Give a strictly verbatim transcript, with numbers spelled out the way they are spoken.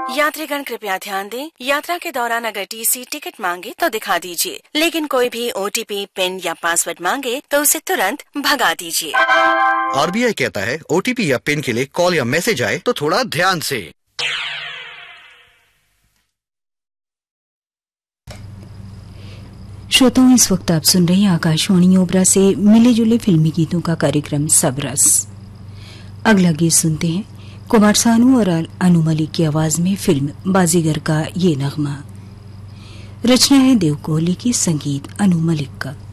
यात्रीगण कृपया ध्यान दें, यात्रा के दौरान अगर टीसी टिकट मांगे तो दिखा दीजिए, लेकिन कोई भी ओटीपी, पिन या पासवर्ड मांगे तो उसे तुरंत भगा दीजिए। आरबीआई कहता है ओटीपी या पिन के लिए कॉल या मैसेज आए तो थोड़ा ध्यान से। श्रोताओं, इस वक्त आप सुन रहे हैं आकाशवाणी ओबरा से मिले जुले फिल्मी गीतों का कार्यक्रम सबरस। अगला गीत सुनते हैं कुमार सानू और अनु मलिक की आवाज में फिल्म बाजीगर का ये नगमा। रचना है देव कोहली की, संगीत अनु मलिक का।